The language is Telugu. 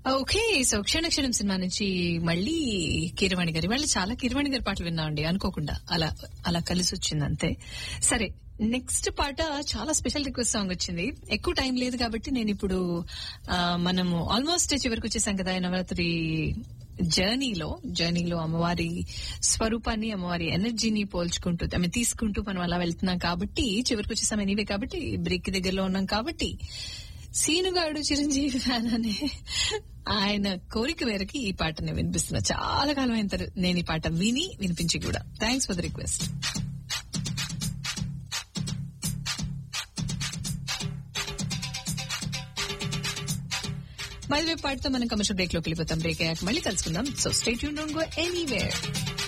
ఓకే, సో క్షణ క్షణం సినిమా నుంచి మళ్ళీ కీరవాణి గారి వాళ్ళు చాలా కీరవాణి గారి పాటలు విన్నామండి అనుకోకుండా, అలా అలా కలిసి వచ్చింది అంతే. సరే, నెక్స్ట్ పాట చాలా స్పెషల్ రిక్వెస్ట్ సాంగ్ వచ్చింది. ఎక్కువ టైం లేదు కాబట్టి నేను ఇప్పుడు మనము ఆల్మోస్ట్ చివరికి వచ్చేసాం కదా నవరాత్రి జర్నీలో అమ్మవారి స్వరూపాన్ని, అమ్మవారి ఎనర్జీని పోల్చుకుంటూ తీసుకుంటూ మనం అలా వెళ్తున్నాం కాబట్టి చివరికి వచ్చేసాం ఎనీవే. కాబట్టి బ్రేక్ దగ్గరలో ఉన్నాం కాబట్టి సీనుగాడు చిరంజీవి ఫ్యాన్ అనే ఆయన కోరిక మేరకి ఈ పాటని వినిపిస్తున్నా. చాలా కాలం అయిన తర్వాత నేను ఈ పాట వినిపించి కూడా. Thanks for the request. By the way, పాటతో మనం కమర్షియల్ బ్రేక్ లోకి వెళ్ళిపోతాం. బ్రేక్ అయ్యాక మళ్ళీ కలుసుకుందాం. So stay tuned, don't go anywhere.